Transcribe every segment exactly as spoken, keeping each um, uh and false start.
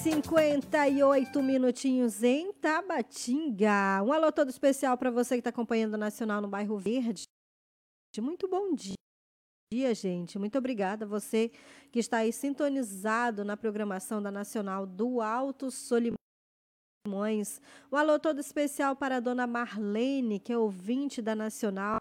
cinquenta e oito minutinhos em Tabatinga. Um alô todo especial para você que está acompanhando a Nacional no Bairro Verde. Muito bom dia, gente. Muito obrigada a você que está aí sintonizado na programação da Nacional do Alto Solimões. Um alô todo especial para a dona Marlene, que é ouvinte da Nacional.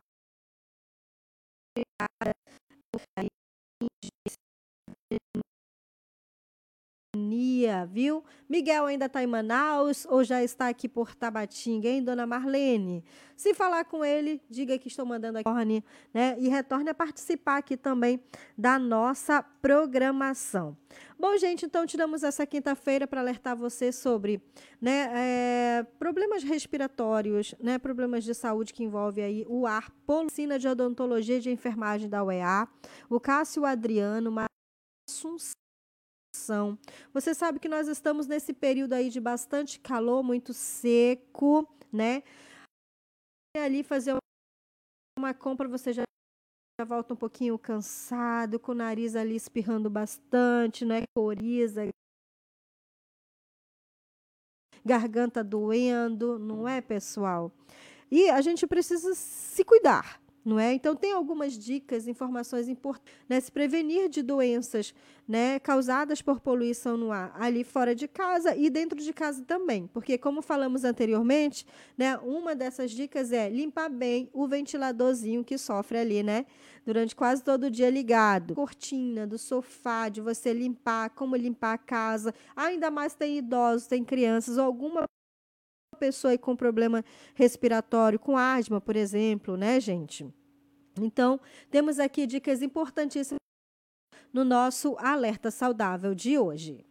Viu? Miguel ainda está em Manaus ou já está aqui por Tabatinga, hein, dona Marlene? Se falar com ele, diga que estou mandando aqui, né? E retorne a participar aqui também da nossa programação. Bom, gente, então tiramos essa quinta-feira para alertar você sobre, né, é, problemas respiratórios, né, problemas de saúde que envolvem aí o ar, poluição de odontologia e de enfermagem da U E A, o Cássio Adriano, uma assunção. Você sabe que nós estamos nesse período aí de bastante calor, muito seco, né? E ali fazer uma compra, você já, já volta um pouquinho cansado, com o nariz ali espirrando bastante, né? Coriza, garganta doendo, não é, pessoal? E a gente precisa se cuidar, não é? Então, tem algumas dicas, informações importantes, né? Se prevenir de doenças, né, causadas por poluição no ar, ali fora de casa e dentro de casa também. Porque, como falamos anteriormente, né, uma dessas dicas é limpar bem o ventiladorzinho que sofre ali, né? Durante quase todo o dia ligado. Cortina do sofá, de você limpar, como limpar a casa. Ainda mais tem idosos, tem crianças ou alguma pessoa aí com problema respiratório, com asma, por exemplo, né, gente? Então, temos aqui dicas importantíssimas no nosso Alerta Saudável de hoje.